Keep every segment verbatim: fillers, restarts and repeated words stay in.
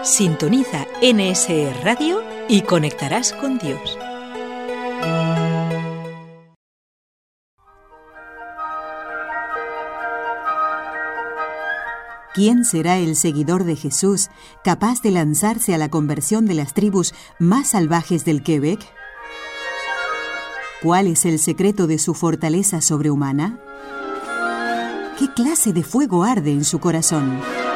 Sintoniza N S E Radio y conectarás con Dios. ¿Quién será el seguidor de Jesús capaz de lanzarse a la conversión de las tribus más salvajes del Quebec? ¿Cuál es el secreto de su fortaleza sobrehumana? ¿Qué clase de fuego arde en su corazón?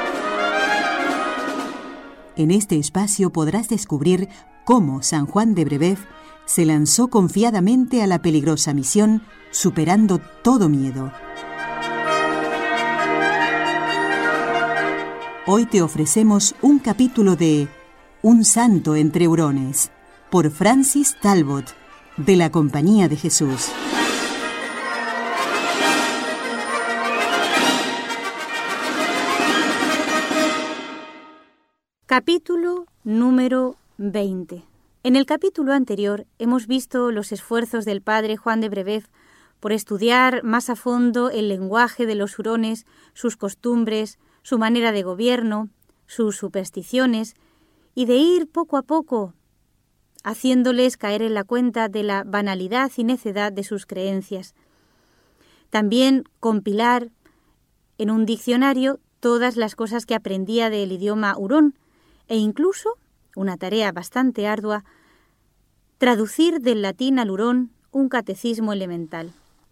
En este espacio podrás descubrir cómo San Juan de Brébeuf se lanzó confiadamente a la peligrosa misión, superando todo miedo. Hoy te ofrecemos un capítulo de Un santo entre hurones, por Francis Talbot, de la Compañía de Jesús. Capítulo número veinte. En el capítulo anterior hemos visto los esfuerzos del padre Juan de Brébeuf por estudiar más a fondo el lenguaje de los hurones, sus costumbres, su manera de gobierno, sus supersticiones, y de ir poco a poco haciéndoles caer en la cuenta de la banalidad y necedad de sus creencias. También compilar en un diccionario todas las cosas que aprendía del idioma hurón, e incluso, una tarea bastante ardua, traducir del latín al hurón un catecismo elemental.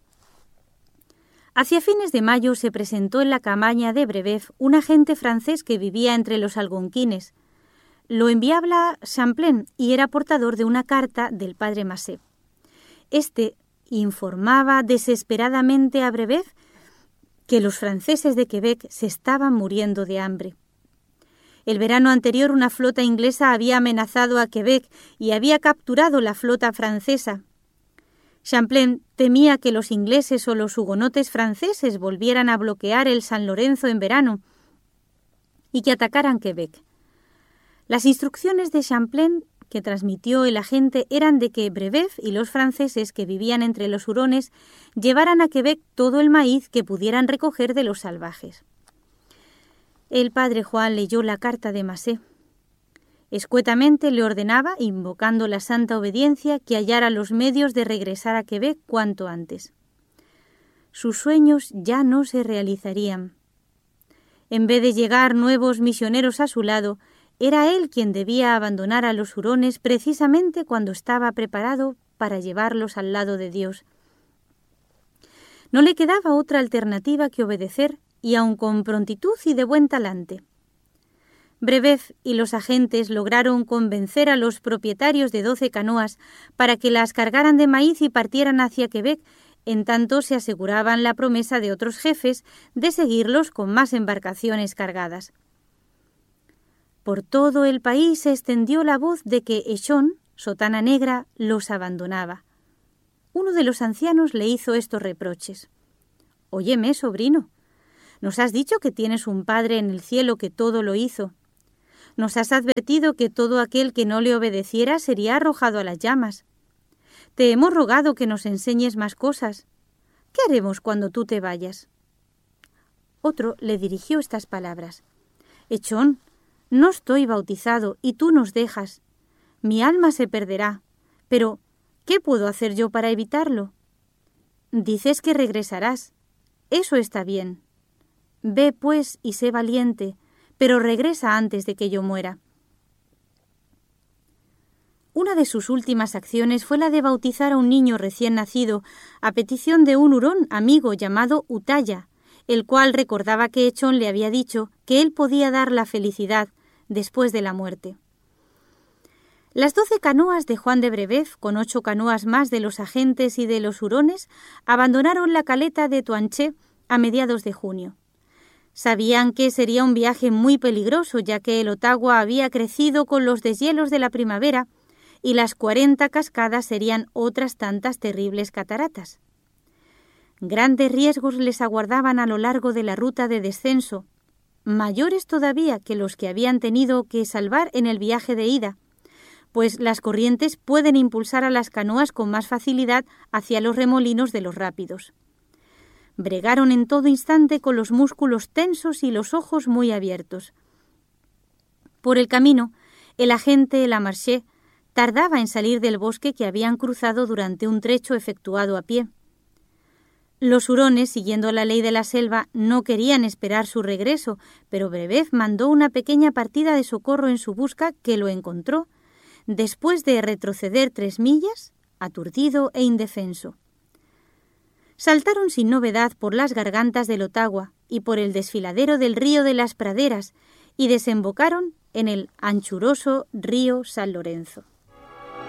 Hacia fines de mayo se presentó en la cabaña de Brébeuf un agente francés que vivía entre los algonquines. Lo enviaba Champlain y era portador de una carta del padre Massé. Este informaba desesperadamente a Brébeuf que los franceses de Quebec se estaban muriendo de hambre. El verano anterior una flota inglesa había amenazado a Quebec y había capturado la flota francesa. Champlain temía que los ingleses o los hugonotes franceses volvieran a bloquear el San Lorenzo en verano y que atacaran Quebec. Las instrucciones de Champlain que transmitió el agente eran de que Brébeuf y los franceses que vivían entre los hurones llevaran a Quebec todo el maíz que pudieran recoger de los salvajes. El padre Juan leyó la carta de Massé. Escuetamente le ordenaba, invocando la santa obediencia, que hallara los medios de regresar a Quebec cuanto antes. Sus sueños ya no se realizarían. En vez de llegar nuevos misioneros a su lado, era él quien debía abandonar a los hurones precisamente cuando estaba preparado para llevarlos al lado de Dios. No le quedaba otra alternativa que obedecer, y aun con prontitud y de buen talante. Brébeuf y los agentes lograron convencer a los propietarios de doce canoas para que las cargaran de maíz y partieran hacia Quebec, en tanto se aseguraban la promesa de otros jefes de seguirlos con más embarcaciones cargadas. Por todo el país se extendió la voz de que Echón, sotana negra, los abandonaba. Uno de los ancianos le hizo estos reproches. «Óyeme, sobrino, nos has dicho que tienes un Padre en el cielo que todo lo hizo. Nos has advertido que todo aquel que no le obedeciera sería arrojado a las llamas. Te hemos rogado que nos enseñes más cosas. ¿Qué haremos cuando tú te vayas?» Otro le dirigió estas palabras. «Echón, no estoy bautizado y tú nos dejas. Mi alma se perderá. Pero, ¿qué puedo hacer yo para evitarlo? Dices que regresarás. Eso está bien. Ve, pues, y sé valiente, pero regresa antes de que yo muera». Una de sus últimas acciones fue la de bautizar a un niño recién nacido, a petición de un hurón amigo llamado Utaya, el cual recordaba que Echón le había dicho que él podía dar la felicidad después de la muerte. Las doce canoas de Juan de Brébeuf, con ocho canoas más de los agentes y de los hurones, abandonaron la caleta de Toanché a mediados de junio. Sabían que sería un viaje muy peligroso, ya que el Ottawa había crecido con los deshielos de la primavera y las cuarenta cascadas serían otras tantas terribles cataratas. Grandes riesgos les aguardaban a lo largo de la ruta de descenso, mayores todavía que los que habían tenido que salvar en el viaje de ida, pues las corrientes pueden impulsar a las canoas con más facilidad hacia los remolinos de los rápidos. Bregaron en todo instante con los músculos tensos y los ojos muy abiertos. Por el camino, el agente Lamarche tardaba en salir del bosque que habían cruzado durante un trecho efectuado a pie. Los hurones, siguiendo la ley de la selva, no querían esperar su regreso, pero Brebeuf mandó una pequeña partida de socorro en su busca, que lo encontró, después de retroceder tres millas, aturdido e indefenso. Saltaron sin novedad por las gargantas del Ottawa y por el desfiladero del río de las Praderas y desembocaron en el anchuroso río San Lorenzo.